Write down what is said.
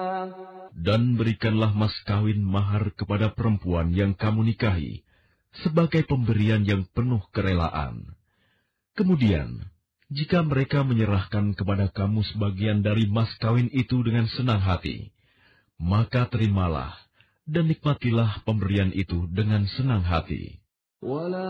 Dan berikanlah mas kawin mahar kepada perempuan yang kamu nikahi sebagai pemberian yang penuh kerelaan. Kemudian, jika mereka menyerahkan kepada kamu sebagian dari mas kawin itu dengan senang hati, maka terimalah dan nikmatilah pemberian itu dengan senang hati.